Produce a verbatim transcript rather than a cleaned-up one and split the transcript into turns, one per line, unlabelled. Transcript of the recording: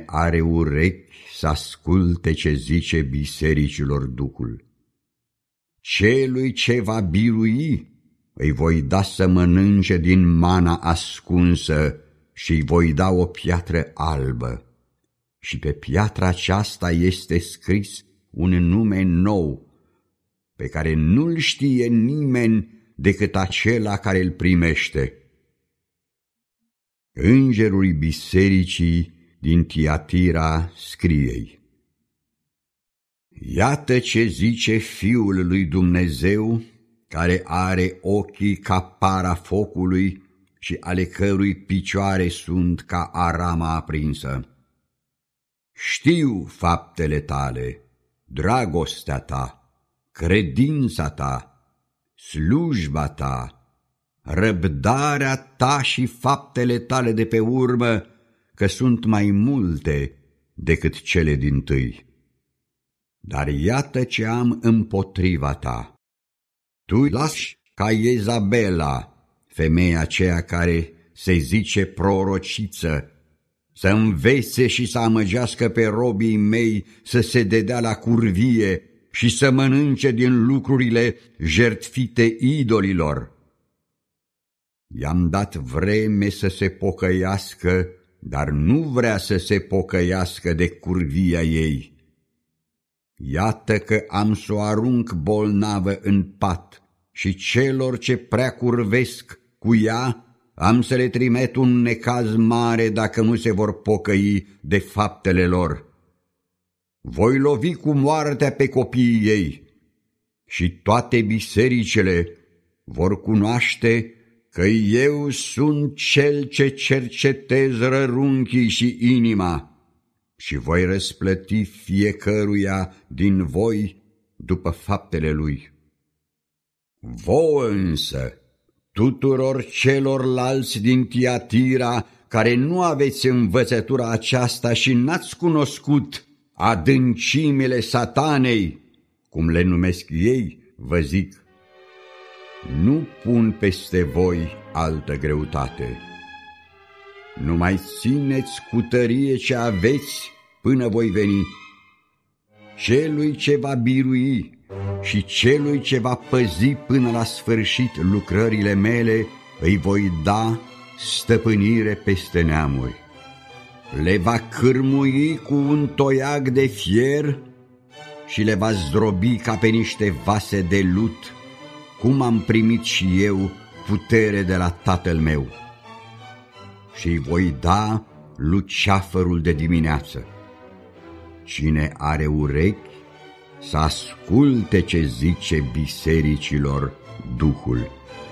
are urechi să asculte ce zice bisericilor Duhul. Celui ce va birui îi voi da să mănânce din mana ascunsă și îi voi da o piatră albă. Și pe piatra aceasta este scris un nume nou, pe care nu-l știe nimeni decât acela care îl primește. Îngerul bisericii din Tiatira scrie-i: Iată ce zice Fiul lui Dumnezeu, care are ochii ca para focului și ale cărui picioare sunt ca arama aprinsă. Știu faptele tale, dragostea ta, credința ta, slujba ta, răbdarea ta și faptele tale de pe urmă, că sunt mai multe decât cele dintâi. Dar iată ce am împotriva ta. Tu lași ca Iezabela, femeia aceea care se zice prorociță, să învețe și să amăgească pe robii mei să se dedea la curvie și să mănânce din lucrurile jertfite idolilor. I-am dat vreme să se pocăiască, dar nu vrea să se pocăiască de curvia ei. Iată că am să o arunc bolnavă în pat și celor ce prea curvesc cu ea am să le trimet un necaz mare dacă nu se vor pocăi de faptele lor. Voi lovi cu moartea pe copiii ei și toate bisericile vor cunoaște că eu sunt cel ce cercetez rărunchii și inima și voi răsplăti fiecăruia din voi după faptele lui. Vouă însă, tuturor celorlalți din Tiatira care nu aveți învățătura aceasta și n-ați cunoscut adâncimile satanei, cum le numesc ei, vă zic, nu pun peste voi altă greutate. Numai țineți cu tărie ce aveți până voi veni. Celui ce va birui și celui ce va păzi până la sfârșit lucrările mele, îi voi da stăpânire peste neamuri. Le va cârmui cu un toiag de fier și le va zdrobi ca pe niște vase de lut, cum am primit și eu putere de la Tatăl meu. Și îi voi da luceafărul de dimineață. Cine are urechi, să asculte ce zice bisericilor Duhul.